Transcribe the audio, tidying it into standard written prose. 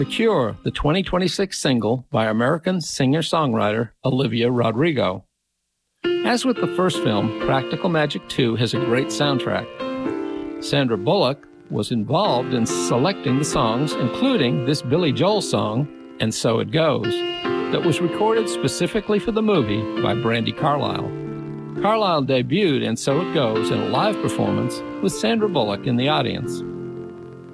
The Cure, the 2026 single by American singer-songwriter Olivia Rodrigo. As with the first film, Practical Magic 2 has a great soundtrack. Sandra Bullock was involved in selecting the songs, including this Billy Joel song, And So It Goes, that was recorded specifically for the movie by Brandi Carlile. Carlile debuted And So It Goes in a live performance with Sandra Bullock in the audience.